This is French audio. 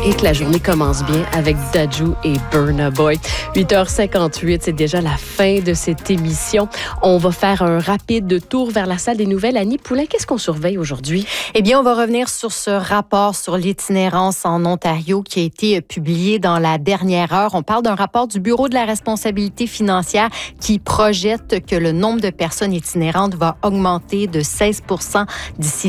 Et que la journée commence bien avec Dadju et Burna Boy. 8h58, c'est déjà la fin de cette émission. On va faire un rapide tour vers la salle des nouvelles. Annie Poulain, qu'est-ce qu'on surveille aujourd'hui? Eh bien, on va revenir sur ce rapport sur l'itinérance en Ontario qui a été publié dans la dernière heure. On parle d'un rapport du Bureau de la responsabilité financière qui projette que le nombre de personnes itinérantes va augmenter de 16 % d'ici